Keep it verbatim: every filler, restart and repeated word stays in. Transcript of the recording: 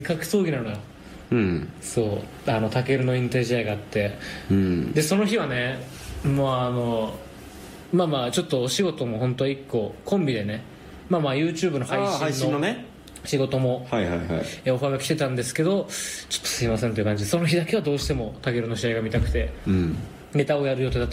格闘技なのよ。 うん、 そうあのタケルの引退試合があって、 うん、 でその日はねもうあのまあまあちょっとお仕事も本当はいっこコンビでねまあまあ YouTube の配配信信ののね仕事もはいはいはいえオファーが来てたんですけど、ちょっとすいませんという感じでその日だけはどうしてもタケルの試合が見たくて、 うんネタをやる予定だった